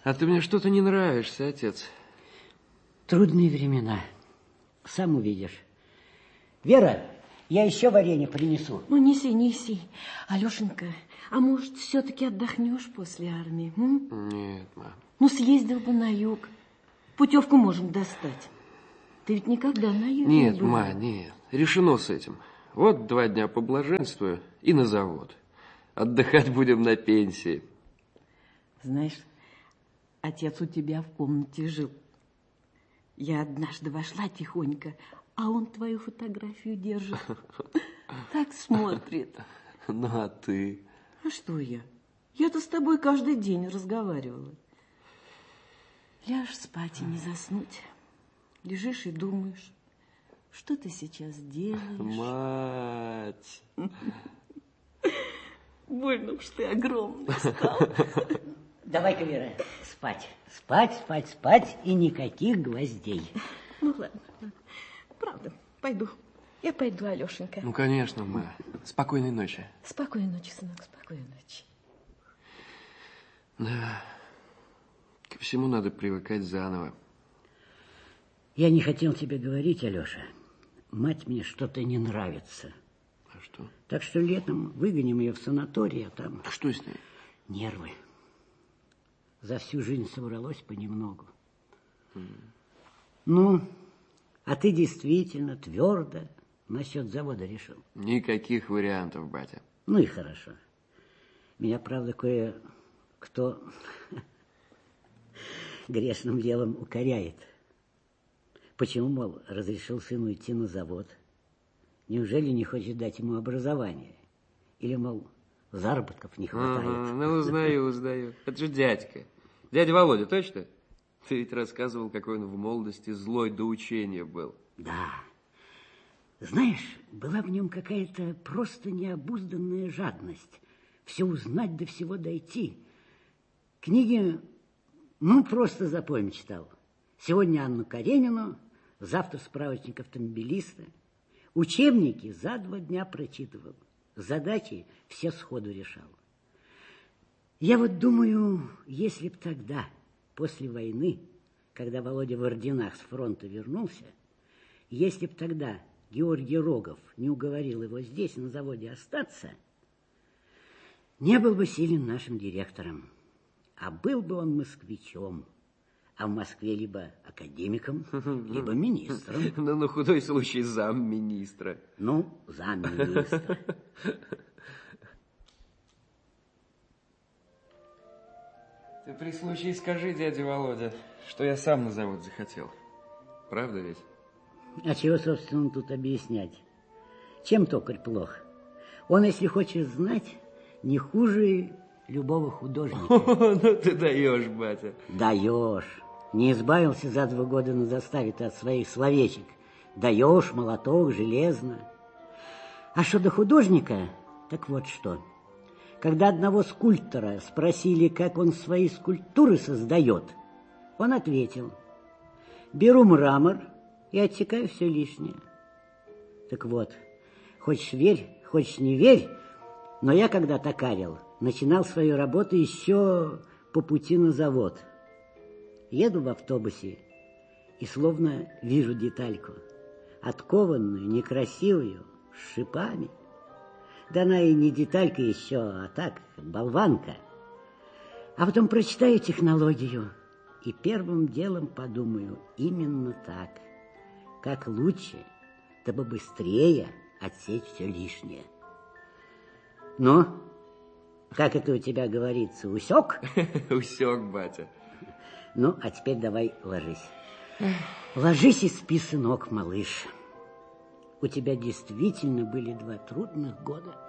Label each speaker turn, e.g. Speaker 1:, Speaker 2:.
Speaker 1: А ты мне что-то не нравишься, отец.
Speaker 2: Трудные времена. Сам увидишь. Вера, я еще варенье принесу.
Speaker 3: Ну, неси, неси. Алешенька, а может, все-таки отдохнешь после армии?
Speaker 1: Нет, мам.
Speaker 3: Ну, съездил бы на юг. Путевку можем достать. Ты ведь никогда на юге не
Speaker 1: Нет,
Speaker 3: была.
Speaker 1: ма, нет. Решено с этим. Вот 2 дня поблаженствую и на завод. Отдыхать будем на пенсии.
Speaker 3: Знаешь, отец у тебя в комнате жил. Я однажды вошла тихонько, а он твою фотографию держит. Так смотрит.
Speaker 1: Ну, а ты?
Speaker 3: А что я? Я-то с тобой каждый день разговаривала. Ляжь спать и не заснуть. Лежишь и думаешь, что ты сейчас делаешь?
Speaker 1: Мать!
Speaker 3: Больно уж ты огромный стал.
Speaker 2: Давай-ка, Вера, спать. Спать, спать, спать и никаких гвоздей.
Speaker 3: Ну, ладно. Правда, пойду. Я пойду, Алешенька.
Speaker 1: Ну, конечно, ма. Спокойной ночи.
Speaker 3: Спокойной ночи, сынок, спокойной ночи.
Speaker 1: Да. Ко всему надо привыкать заново.
Speaker 2: Я не хотел тебе говорить, Алеша. Мать мне что-то не нравится.
Speaker 1: А что?
Speaker 2: Так что летом выгоним ее в санаторий, а там...
Speaker 1: А что с ней?
Speaker 2: Нервы. За всю жизнь собралось понемногу. Ну, а ты действительно твердо насчет завода решил?
Speaker 1: Никаких вариантов, батя.
Speaker 2: Ну и хорошо. Меня, правда, кое-кто грешным делом укоряет. Почему, мол, разрешил сыну идти на завод? Неужели не хочет дать ему образование? Или, мол, заработков не хватает?
Speaker 1: Ну, узнаю. Это же дядька. Дядя Володя, точно? Ты ведь рассказывал, какой он в молодости злой до учения был.
Speaker 2: Да. Знаешь, была в нем какая-то просто необузданная жадность. Все узнать, до всего дойти. Книги, просто за поем читал. Сегодня Анну Каренину, завтра справочник автомобилиста. Учебники за 2 дня прочитывал. Задачи все сходу решал. Я вот думаю, если б тогда, после войны, когда Володя в орденах с фронта вернулся, если б тогда Георгий Рогов не уговорил его здесь, на заводе, остаться, не был бы Силин нашим директором, а был бы он москвичом, а в Москве либо академиком, либо министром.
Speaker 1: Ну, на худой случай замминистра.
Speaker 2: Ну, замминистра.
Speaker 1: Ты при случае скажи, дядя Володя, что я сам на завод захотел. Правда ведь?
Speaker 2: А чего, собственно, тут объяснять? Чем токарь плох? Он, если хочешь знать, не хуже любого художника.
Speaker 1: Ну ты даешь, батя.
Speaker 2: Даешь. Не избавился за 2 года на заставе-то от своих словечек. Даешь, молоток, железно. А что до художника, так вот что. Когда одного скульптора спросили, как он свои скульптуры создает, он ответил: беру мрамор и отсекаю все лишнее. Так вот, хочешь верь, хочешь не верь, но я когда токарил, начинал свою работу еще по пути на завод. Еду в автобусе и словно вижу детальку, откованную, некрасивую, с шипами. Да она и не деталька еще, а так, болванка. А потом прочитаю технологию и первым делом подумаю, именно так. Как лучше, дабы быстрее отсечь все лишнее. Ну, как это у тебя говорится, усек?
Speaker 1: Усек, батя.
Speaker 2: Ну, а теперь давай ложись. Ложись и спи, сынок, малыш. У тебя действительно были 2 трудных года.